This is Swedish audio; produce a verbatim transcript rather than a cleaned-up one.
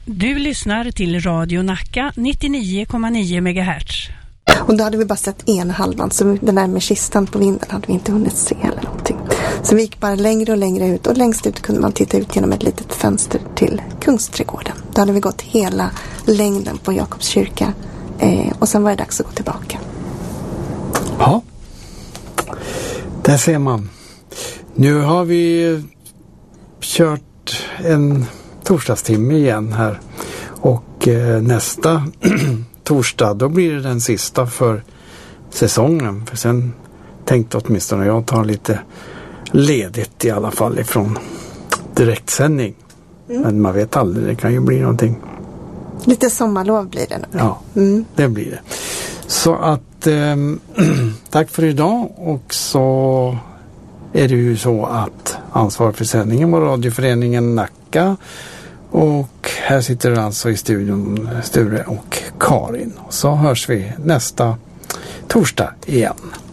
Du lyssnar till Radio Nacka nittionio komma nio megahertz. Och då hade vi bara sett en halvan, så den där med kistan på vinden hade vi inte hunnit se eller någonting. Så vi gick bara längre och längre ut, och längst ut kunde man titta ut genom ett litet fönster till Kungsträdgården. Då hade vi gått hela längden på Jakobs kyrka, eh, och sen var det dags att gå tillbaka. Ja, där ser man. Nu har vi kört en torsdagstimme igen här, och eh, nästa torsdag då blir det den sista för säsongen, för sen tänkte åtminstone jag ta lite ledigt i alla fall ifrån direktsändning. Mm. Men man vet aldrig, det kan ju bli någonting. Lite sommarlov blir det nog. Ja, mm. det blir det. Så att eh, tack för idag, och så är det ju så att ansvar för sändningen var Radioföreningen Nacka, och här sitter alltså i studion Sture och Karin, och så hörs vi nästa torsdag igen.